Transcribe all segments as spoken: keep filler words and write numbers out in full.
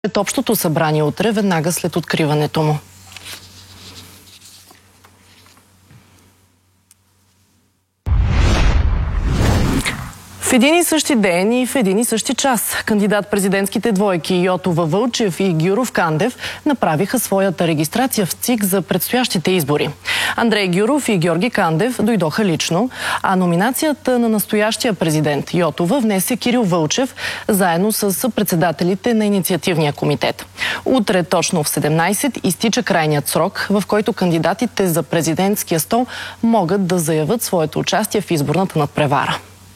Пред общото събрание утре, веднага след откриването му. В един и същи ден и в един и същи час кандидат-президентските двойки Йотова Вълчев и Гюров Кандев направиха своята регистрация в ЦИК за предстоящите избори. Андрей Гюров и Георги Кандев дойдоха лично, а номинацията на настоящия президент Йотова внесе Кирил Вълчев заедно с председателите на инициативния комитет. Утре точно в седемнайсет изтича крайният срок, в който кандидатите за президентския стол могат да заявят своето участие в изборната надпревара.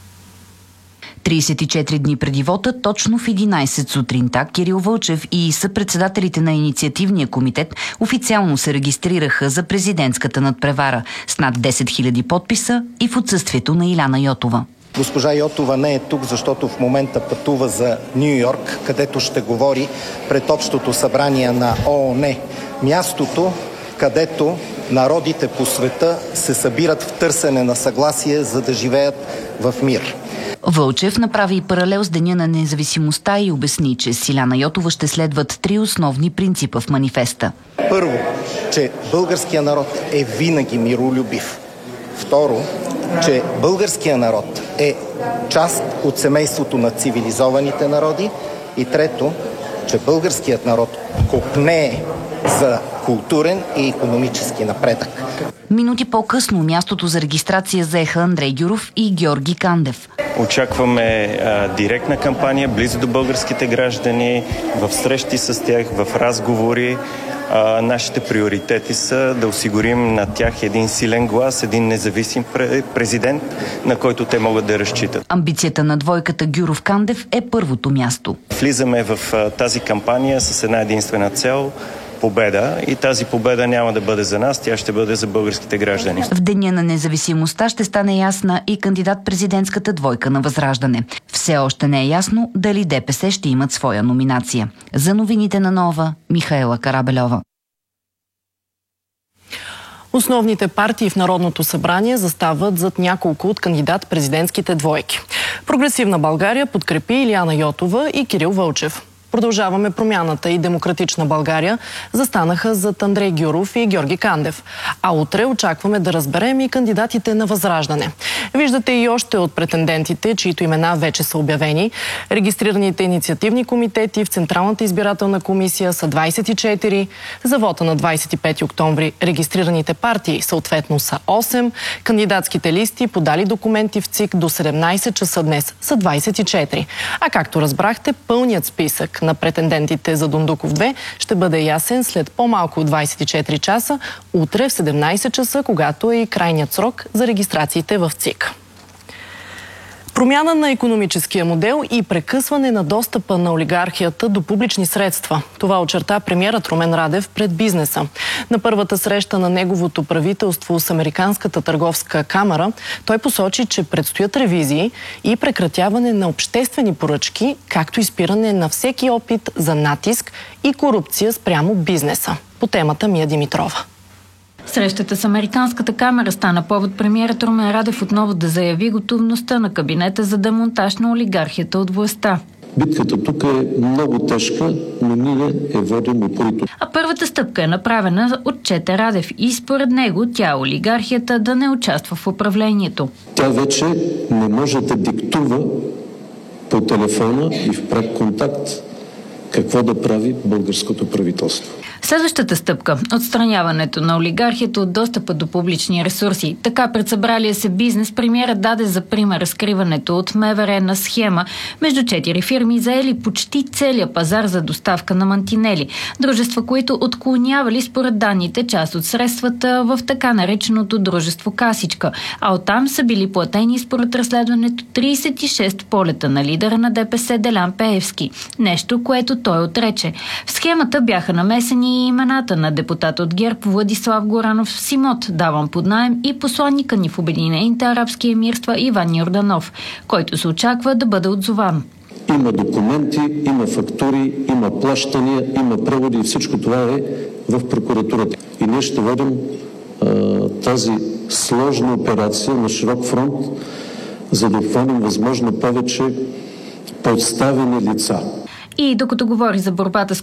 трийсет и четири дни преди вота, точно в единайсет сутринта, Кирил Вълчев и съпредседателите на инициативния комитет официално се регистрираха за президентската надпревара с над десет хиляди подписа и в отсъствието на Иляна Йотова. Госпожа Йотова не е тук, защото в момента пътува за Ню Йорк, където ще говори пред Общото събрание на ООН. Мястото, където народите по света се събират в търсене на съгласие, за да живеят в мир. Вълчев направи и паралел с Деня на независимостта и обясни, че с Иляна Йотова ще следват три основни принципа в манифеста. Първо, че българския народ е винаги миролюбив. Второ, че българския народ е част от семейството на цивилизованите народи. И трето, че българският народ копнее за културен и икономически напредък. Минути по-късно мястото за регистрация заеха Андрей Гюров и Георги Кандев. Очакваме а, директна кампания близо до българските граждани, в срещи с тях, в разговори. А, нашите приоритети са да осигурим на тях един силен глас, един независим президент, на който те могат да разчитат. Амбицията на двойката Гюров Кандев е първото място. Влизаме в а, тази кампания с една единствена цел – победа, и тази победа няма да бъде за нас, тя ще бъде за българските граждани. В Деня на независимостта ще стане ясна и кандидат-президентската двойка на Възраждане. Все още не е ясно дали ДПС ще имат своя номинация. За новините на Нова, Михаела Карабельова. Основните партии в Народното събрание застават зад няколко от кандидат-президентските двойки. Прогресивна България подкрепи Иляна Йотова и Кирил Вълчев. Продължаваме промяната и Демократична България застанаха зад Андрей Гюров и Георги Кандев. А утре очакваме да разберем и кандидатите на Възраждане. Виждате и още от претендентите, чието имена вече са обявени. Регистрираните инициативни комитети в Централната избирателна комисия са двайсет и четири. За вота на двайсет и пети октомври регистрираните партии съответно са осем. Кандидатските листи, подали документи в ЦИК до седемнайсет часа днес, са двайсет и четири. А както разбрахте, пълният списък на претендентите за Дондуков две ще бъде ясен след по-малко от двайсет и четири часа, утре в седемнайсет часа, когато е и крайният срок за регистрациите в ЦИК. Промяна на икономическия модел и прекъсване на достъпа на олигархията до публични средства. Това очерта премиерът Румен Радев пред бизнеса. На първата среща на неговото правителство с Американската търговска камара, той посочи, че предстоят ревизии и прекратяване на обществени поръчки, както и спиране на всеки опит за натиск и корупция спрямо бизнеса. По темата Мия Димитрова. Срещата с Американската камера стана повод премиерът Румен Радев отново да заяви готовността на кабинета за демонтаж на олигархията от властта. Битката тук е много тежка, но ние е водим упорито. А първата стъпка е направена, отчете Радев, и според него тя, олигархията, да не участва в управлението. Тя вече не може да диктува по телефона и в пряк контакт какво да прави българското правителство. Следващата стъпка – отстраняването на олигархията от достъпа до публични ресурси. Така пред събралия се бизнес премиерът даде за пример разкриването от МВР на схема между четири фирми, заели почти целия пазар за доставка на мантинели. Дружества, които отклонявали според данните част от средствата в така нареченото дружество Касичка. А оттам са били платени според разследването трийсет и шест полета на лидера на ДПС Делян Пеевски. Нещо, което той отрече. В схемата бяха намесени и имената на депутата от ГЕРБ Владислав Горанов с имот, даван под наем, и посланника ни в Обединените арабски емирства Иван Йорданов, който се очаква да бъде отзован. Има документи, има фактури, има плащания, има преводи и всичко това е в прокуратурата. И ние ще водим а, тази сложна операция на широк фронт, за да обхванем възможно повече подставени лица. И докато говори за борбата с